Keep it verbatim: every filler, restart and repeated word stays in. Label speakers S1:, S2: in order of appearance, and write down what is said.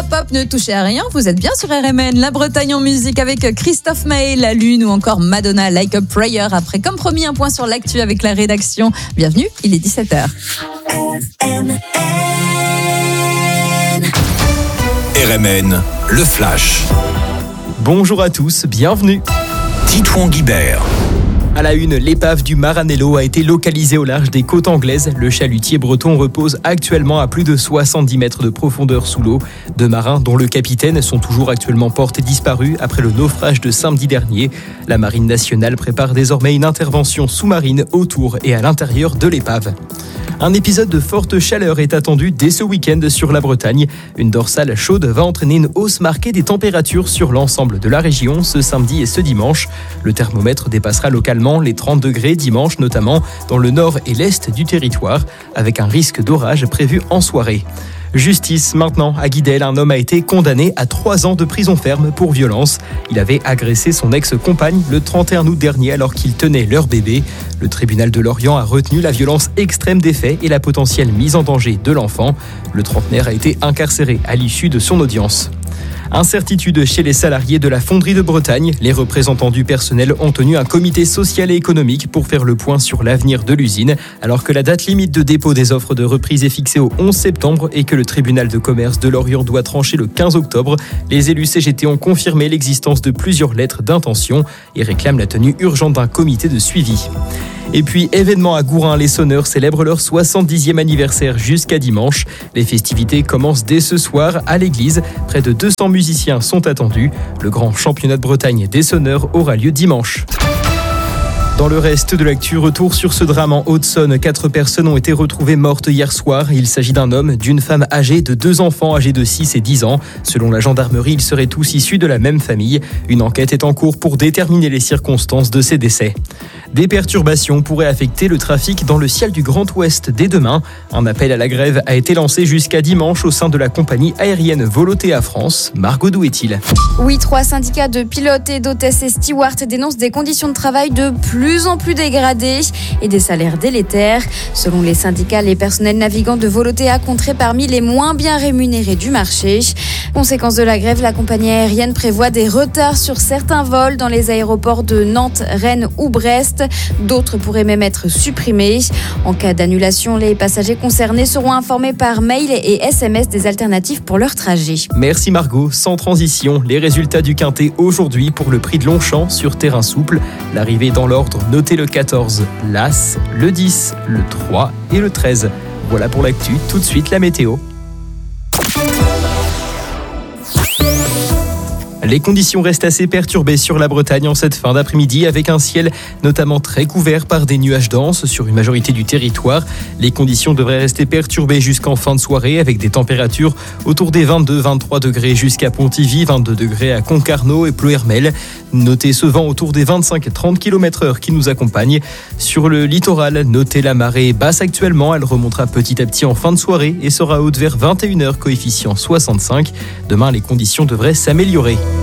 S1: hop hop, ne touchez à rien, vous êtes bien sur R M N. La Bretagne en musique avec Christophe Maé, La Lune ou encore Madonna, Like a Prayer. Après, comme promis, un point sur l'actu avec la rédaction. Bienvenue, il est dix-sept heures.
S2: R M N, le flash.
S3: Bonjour à tous, bienvenue.
S2: Titouan Guibert.
S3: À la une, l'épave du Maranello a été localisée au large des côtes anglaises. Le chalutier breton repose actuellement à plus de soixante-dix mètres de profondeur sous l'eau. Deux marins, dont le capitaine, sont toujours actuellement portés disparus après le naufrage de samedi dernier. La Marine nationale prépare désormais une intervention sous-marine autour et à l'intérieur de l'épave. Un épisode de forte chaleur est attendu dès ce week-end sur la Bretagne. Une dorsale chaude va entraîner une hausse marquée des températures sur l'ensemble de la région ce samedi et ce dimanche. Le thermomètre dépassera localement les trente degrés dimanche, notamment dans le nord et l'est du territoire, avec un risque d'orage prévu en soirée. Justice maintenant, à Guidel, un homme a été condamné à trois ans de prison ferme pour violence. Il avait agressé son ex-compagne le trente et un août dernier alors qu'il tenait leur bébé. Le tribunal de Lorient a retenu la violence extrême des faits et la potentielle mise en danger de l'enfant. Le trentenaire a été incarcéré à l'issue de son audience. Incertitude chez les salariés de la fonderie de Bretagne. Les représentants du personnel ont tenu un comité social et économique pour faire le point sur l'avenir de l'usine, alors que la date limite de dépôt des offres de reprise est fixée au onze septembre et que le tribunal de commerce de Lorient doit trancher le quinze octobre. Les élus C G T ont confirmé l'existence de plusieurs lettres d'intention et réclament la tenue urgente d'un comité de suivi. Et puis, événement à Gourin, les sonneurs célèbrent leur soixante-dixième anniversaire jusqu'à dimanche. Les festivités commencent dès ce soir à l'église. Près de deux cents musiciens sont attendus. Le grand championnat de Bretagne des sonneurs aura lieu dimanche. Dans le reste de l'actu, retour sur ce drame en Haute-Saône. Quatre personnes ont été retrouvées mortes hier soir. Il s'agit d'un homme, d'une femme âgée, de deux enfants âgés de six et dix ans. Selon la gendarmerie, ils seraient tous issus de la même famille. Une enquête est en cours pour déterminer les circonstances de ces décès. Des perturbations pourraient affecter le trafic dans le ciel du Grand Ouest dès demain. Un appel à la grève a été lancé jusqu'à dimanche au sein de la compagnie aérienne Volotea France. Margot, d'où est-il ?
S4: Oui, trois syndicats de pilotes et d'hôtesses et stewards dénoncent des conditions de travail de plus en plus dégradées et des salaires délétères. Selon les syndicats, les personnels navigants de Volotea compteraient parmi les moins bien rémunérés du marché. Conséquence de la grève, la compagnie aérienne prévoit des retards sur certains vols dans les aéroports de Nantes, Rennes ou Brest. D'autres pourraient même être supprimés. En cas d'annulation, les passagers concernés seront informés par mail et S M S des alternatives pour leur trajet.
S3: Merci Margot. Sans transition, les résultats du Quintet aujourd'hui pour le prix de Longchamp sur terrain souple. L'arrivée dans l'ordre, notez le quatorze, l'As, le dix, le trois et le treize. Voilà pour l'actu. Tout de suite, la météo. Les conditions restent assez perturbées sur la Bretagne en cette fin d'après-midi avec un ciel notamment très couvert par des nuages denses sur une majorité du territoire. Les conditions devraient rester perturbées jusqu'en fin de soirée avec des températures autour des vingt-deux à vingt-trois degrés jusqu'à Pontivy, vingt-deux degrés à Concarneau et Ploërmel. Notez ce vent autour des vingt-cinq à trente kilomètres heure qui nous accompagne. Sur le littoral, notez la marée basse actuellement. Elle remontera petit à petit en fin de soirée et sera haute vers vingt et une heures, coefficient soixante-cinq. Demain, les conditions devraient s'améliorer.